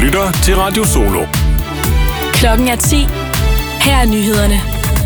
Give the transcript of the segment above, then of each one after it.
lytter til Radio Solo. Klokken er 10. Her er nyhederne.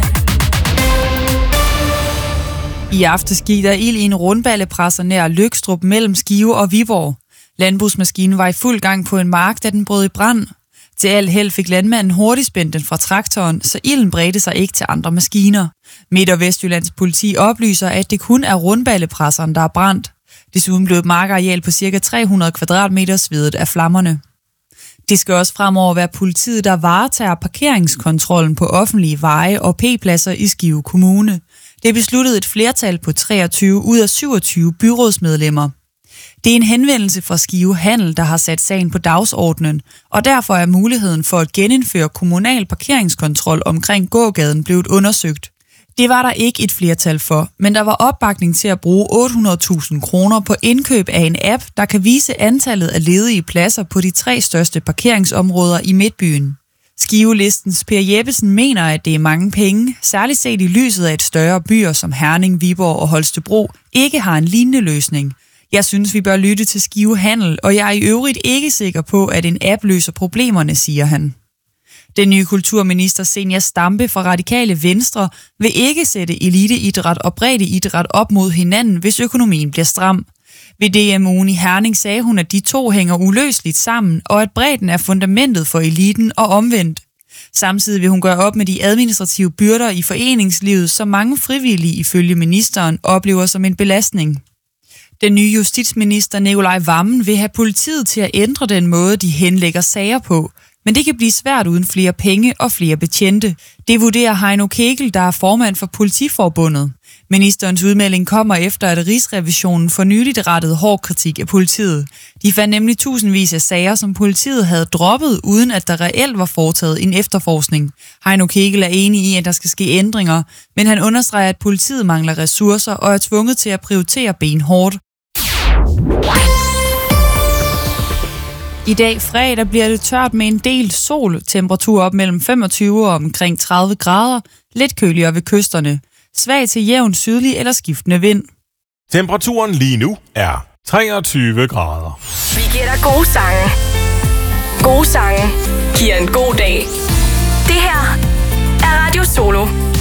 I aftes gik der ild i en rundballepresser nær Løgstrup mellem Skive og Viborg. Landbrugsmaskinen var i fuld gang på en mark, da den brød i brand. Til al held fik landmanden hurtigt spændt den fra traktoren, så ilden bredte sig ikke til andre maskiner. Midt- og Vestjyllands politi oplyser, at det kun er rundballepresseren, der er brændt. Desuden blev et markareal på ca. 300 kvadratmeter svedet af flammerne. Det skal også fremover være politiet, der varetager parkeringskontrollen på offentlige veje og P-pladser i Skive Kommune. Det besluttede et flertal på 23 ud af 27 byrådsmedlemmer. Det er en henvendelse fra Skive Handel, der har sat sagen på dagsordenen, og derfor er muligheden for at genindføre kommunal parkeringskontrol omkring gågaden blevet undersøgt. Det var der ikke et flertal for, men der var opbakning til at bruge 800.000 kroner på indkøb af en app, der kan vise antallet af ledige pladser på de 3 største parkeringsområder i Midtbyen. Skive-listens Per Jeppesen mener, at det er mange penge, særligt set i lyset af et større byer som Herning, Viborg og Holstebro ikke har en lignende løsning. Jeg synes, vi bør lytte til Skive Handel, og jeg er i øvrigt ikke sikker på, at en app løser problemerne, siger han. Den nye kulturminister Zenia Stampe fra Radikale Venstre vil ikke sætte eliteidræt og breddeidræt op mod hinanden, hvis økonomien bliver stram. Ved DM-ugen i Herning sagde hun, at de to hænger uløseligt sammen, og at bredden er fundamentet for eliten og omvendt. Samtidig vil hun gøre op med de administrative byrder i foreningslivet, som mange frivillige ifølge ministeren oplever som en belastning. Den nye justitsminister Nicolai Wammen vil have politiet til at ændre den måde, de henlægger sager på. Men det kan blive svært uden flere penge og flere betjente. Det vurderer Heino Kegel, der er formand for Politiforbundet. Ministerens udmelding kommer efter, at Rigsrevisionen for nyligt rettede hård kritik af politiet. De fandt nemlig tusindvis af sager, som politiet havde droppet, uden at der reelt var foretaget en efterforskning. Heino Kegel er enig i, at der skal ske ændringer, men han understreger, at politiet mangler ressourcer og er tvunget til at prioritere benhårdt. I dag fredag bliver det tørt med en del sol, temperatur op mellem 25 og omkring 30 grader, lidt køligere ved kysterne, svag til jævn sydlig eller skiftende vind. Temperaturen lige nu er 23 grader. Vi giver dig gode sange. Gode sange giver en god dag. Det her er Radio Solo.